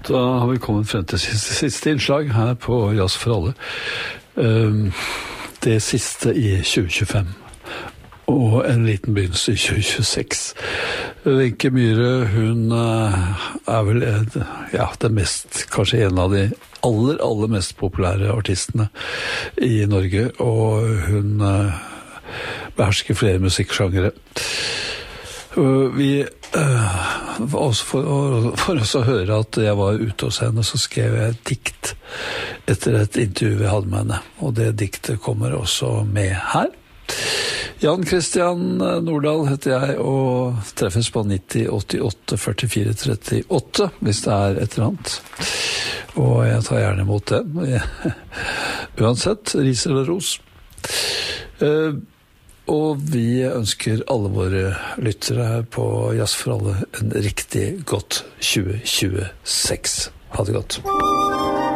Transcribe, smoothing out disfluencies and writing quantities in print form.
Da har vi kommet frem til siste innslag her på Jazz for alle. Det siste i 2025. Og en liten begynnelse i 2026. Wenche Myhre, hun vel den mest, kanskje en av de aller mest populære artistene i Norge, og hun behersker flere musikksjangere. Vi også for å høre at jeg var ute hos henne, så skrev jeg et dikt etter et intervju vi hadde med henne, og det diktet kommer også med her. Jan Christian Nordahl heter jeg, og treffes på 90 88 44 38 hvis det et eller annet. Og jeg tar gjerne imot det. Uansett, ris eller ros. Og vi ønsker alle våre lyttere her på Jazz for alle en riktig godt 2026. Ha det godt.